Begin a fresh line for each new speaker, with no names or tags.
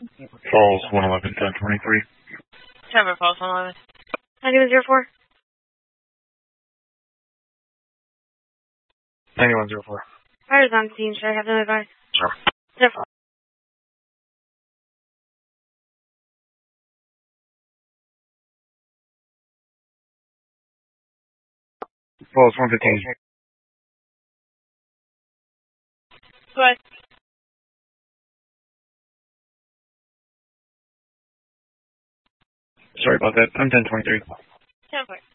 Falls 111, 1023.
Trevor Falls 111.
9104.
9104.
Riders on scene. Should I have them advised?
Sure.
Zero.
Falls 115.
Go ahead.
Sorry about that. I'm 1023.
10-4.